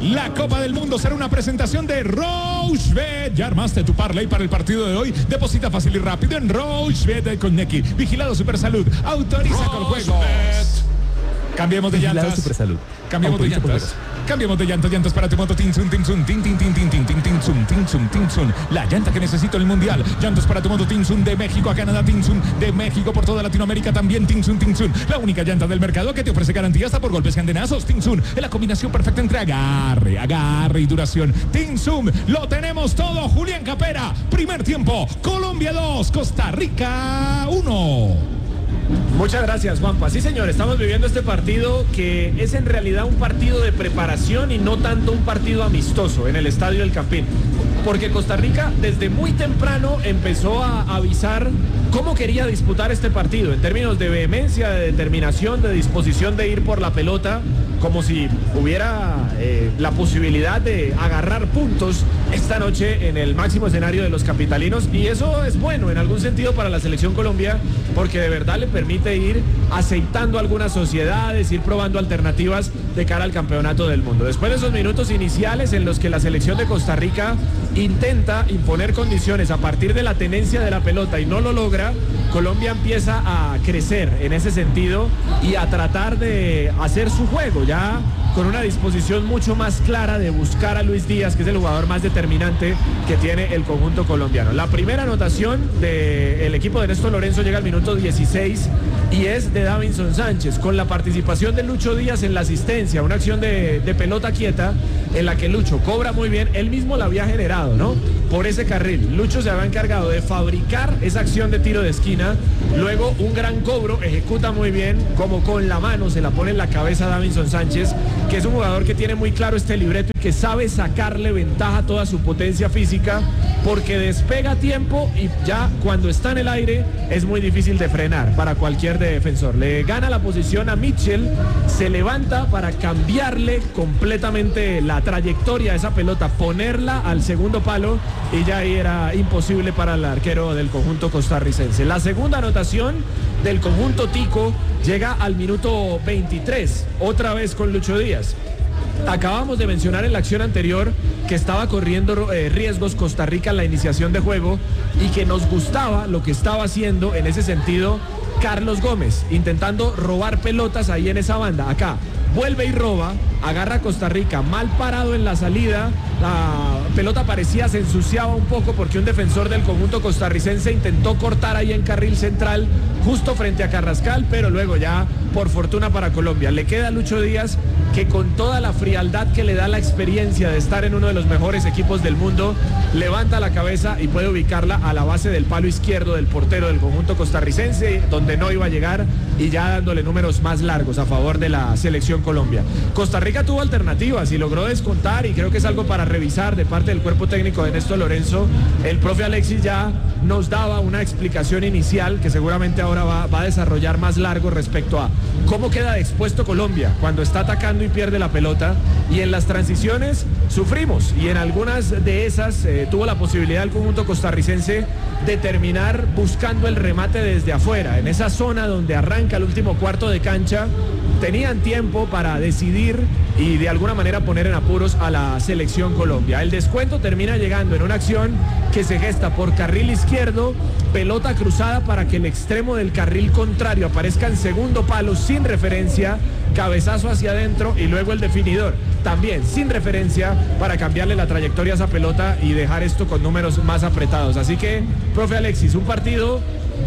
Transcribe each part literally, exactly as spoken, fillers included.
La Copa del Mundo será una presentación de Rochebet. ¿Ya armaste tu parlay para el partido de hoy? Deposita fácil y rápido en Rochebet con Neki. Vigilado Supersalud. Autoriza con juegos. Cambiemos de llantas. Supersalud. Cambiemos de llantas. Cambiemos de llantas, llantas para tu moto Tinsun, Tinsun, Tin, Tin, Tin, Tin, Tin, Tin, Tinsun, Tinsun, Tinsun. La llanta que necesito en el mundial. Llantas para tu moto Tinsun de México a Canadá, Tinsun de México por toda Latinoamérica también, Tinsun, Tinsun. La única llanta del mercado que te ofrece garantía hasta por golpes candenazos, Tinsun. Es la combinación perfecta entre agarre, agarre y duración. Tinsun, lo tenemos todo. Julián Capera, primer tiempo. Colombia dos, Costa Rica uno. Muchas gracias, Juanpa. Sí, señor, estamos viviendo este partido que es en realidad un partido de preparación y no tanto un partido amistoso en el Estadio del Campín. Porque Costa Rica desde muy temprano empezó a avisar cómo quería disputar este partido, en términos de vehemencia, de determinación, de disposición de ir por la pelota, como si hubiera eh, la posibilidad de agarrar puntos esta noche en el máximo escenario de los capitalinos, y eso es bueno en algún sentido para la selección Colombia, porque de verdad le permite ir aceitando algunas sociedades, ir probando alternativas de cara al campeonato del mundo. Después de esos minutos iniciales en los que la selección de Costa Rica intenta imponer condiciones a partir de la tenencia de la pelota y no lo logra, Colombia empieza a crecer en ese sentido y a tratar de hacer su juego ya con una disposición mucho más clara de buscar a Luis Díaz, que es el jugador más determinante que tiene el conjunto colombiano. La primera anotación del equipo de Néstor Lorenzo llega al minuto dieciséis y es de Davinson Sánchez, con la participación de Lucho Díaz en la asistencia, una acción de, de pelota quieta en la que Lucho cobra muy bien, él mismo la había generado, ¿no? Por ese carril, Lucho se había encargado de fabricar esa acción de tiro de esquina, luego un gran cobro, ejecuta muy bien, como con la mano se la pone en la cabeza a Davinson Sánchez, que es un jugador que tiene muy claro este libreto y que sabe sacarle ventaja a toda su potencia física, porque despega a tiempo y ya cuando está en el aire es muy difícil de frenar para cualquier defensor. Le gana la posición a Mitchell, se levanta para cambiarle completamente la trayectoria de esa pelota, ponerla al segundo palo, y ya ahí era imposible para el arquero del conjunto costarricense. La segunda anotación del conjunto tico llega al minuto veintitrés, otra vez con Lucho Díaz. Acabamos de mencionar en la acción anterior que estaba corriendo eh, riesgos Costa Rica en la iniciación de juego y que nos gustaba lo que estaba haciendo en ese sentido Carlos Gómez, intentando robar pelotas ahí en esa banda. Acá vuelve y roba, agarra a Costa Rica mal parado en la salida, la pelota parecía se ensuciaba un poco porque un defensor del conjunto costarricense intentó cortar ahí en carril central justo frente a Carrascal, pero luego ya por fortuna para Colombia le queda a Lucho Díaz, que con toda la frialdad que le da la experiencia de estar en uno de los mejores equipos del mundo, levanta la cabeza y puede ubicarla a la base del palo izquierdo del portero del conjunto costarricense, donde no iba a llegar, y ya dándole números más largos a favor de la selección Colombia. Costa Rica tuvo alternativas y logró descontar, y creo que es algo para revisar de parte del cuerpo técnico de Néstor Lorenzo. El profe Alexis ya nos daba una explicación inicial que seguramente ahora va, va a desarrollar más largo respecto a cómo queda expuesto Colombia cuando está atacando y pierde la pelota, y en las transiciones sufrimos, y en algunas de esas eh, tuvo la posibilidad el conjunto costarricense de terminar buscando el remate desde afuera, en esa zona donde arranca el último cuarto de cancha. Tenían tiempo para decidir y de alguna manera poner en apuros a la selección Colombia. El descuento termina llegando en una acción que se gesta por carril izquierdo, pelota cruzada para que el extremo del carril contrario aparezca en segundo palo sin referencia, cabezazo hacia adentro y luego el definidor también sin referencia para cambiarle la trayectoria a esa pelota y dejar esto con números más apretados. Así que, profe Alexis, un partido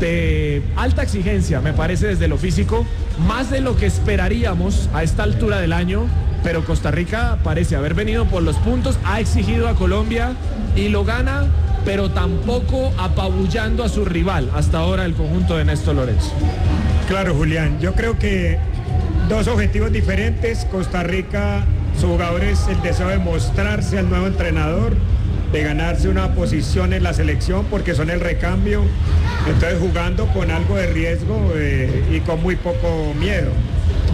de alta exigencia, me parece, desde lo físico, más de lo que esperaríamos a esta altura del año, pero Costa Rica parece haber venido por los puntos, ha exigido a Colombia y lo gana, pero tampoco apabullando a su rival hasta ahora el conjunto de Néstor Lorenzo. Claro, Julián, yo creo que dos objetivos diferentes. Costa Rica, su jugador es el deseo de mostrarse al nuevo entrenador, de ganarse una posición en la selección porque son el recambio, entonces jugando con algo de riesgo eh, y con muy poco miedo.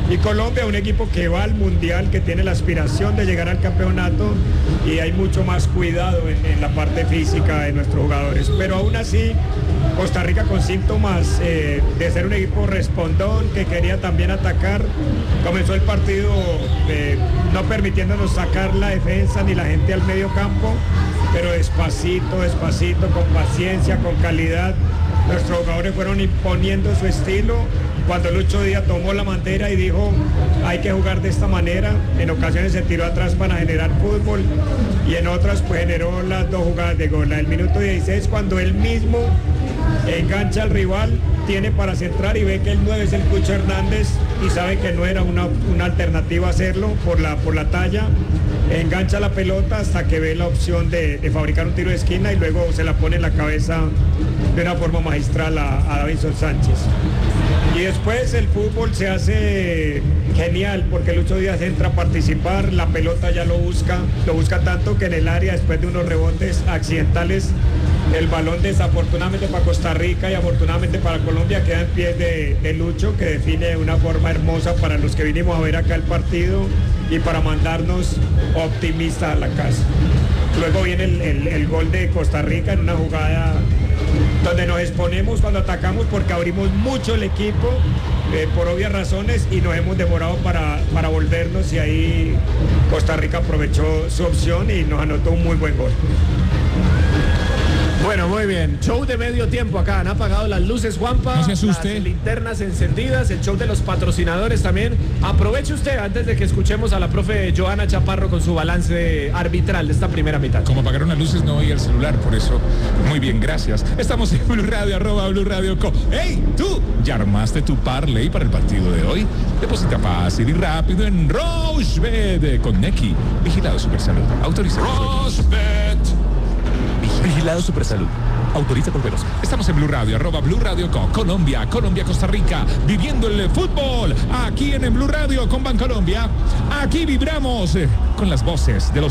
Y Colombia, un equipo que va al Mundial, que tiene la aspiración de llegar al campeonato y hay mucho más cuidado en, en la parte física de nuestros jugadores. Pero aún así, Costa Rica con síntomas eh, de ser un equipo respondón, que quería también atacar, comenzó el partido eh, no permitiéndonos sacar la defensa ni la gente al medio campo, pero despacito, despacito, con paciencia, con calidad. Nuestros jugadores fueron imponiendo su estilo. Cuando Lucho Díaz tomó la bandera y dijo hay que jugar de esta manera, en ocasiones se tiró atrás para generar fútbol y en otras pues generó las dos jugadas de gol. El minuto dieciséis, cuando él mismo engancha al rival, tiene para centrar y ve que el nueve es el Cucho Hernández y sabe que no era una, una alternativa hacerlo por la, por la talla. Engancha la pelota hasta que ve la opción de, de fabricar un tiro de esquina y luego se la pone en la cabeza de una forma magistral a, a Davinson Sánchez. Y después el fútbol se hace genial porque Lucho Díaz entra a participar, la pelota ya lo busca, lo busca tanto que en el área, después de unos rebotes accidentales, el balón desafortunadamente para Costa Rica y afortunadamente para Colombia queda en pies de, de Lucho, que define de una forma hermosa para los que vinimos a ver acá el partido y para mandarnos optimistas a la casa. Luego viene el, el, el gol de Costa Rica en una jugada donde nos exponemos cuando atacamos porque abrimos mucho el equipo eh, por obvias razones y nos hemos demorado para, para volvernos y ahí Costa Rica aprovechó su opción y nos anotó un muy buen gol. Bueno, muy bien. Show de medio tiempo acá. Han apagado las luces, Juanpa. No se asuste. Las linternas encendidas. El show de los patrocinadores también. Aproveche usted antes de que escuchemos a la profe Joana Chaparro con su balance arbitral de esta primera mitad. Como apagaron las luces no oí el celular, por eso. Muy bien, gracias. Estamos en Blue Radio, arroba Blue Radio Co. ¡Hey, tú! ¿Ya armaste tu parlay para el partido de hoy? Deposita fácil y rápido en Rochebet con Neki. Vigilado Supersalud. Autorizado. Rochebet. Vigilado Supersalud. Autoriza con velocidad. Estamos en Blue Radio, arroba Blue Radio Co. Colombia, Colombia, Costa Rica, viviendo el fútbol. Aquí en, en Blue Radio con Bancolombia. Aquí vibramos eh, con las voces de los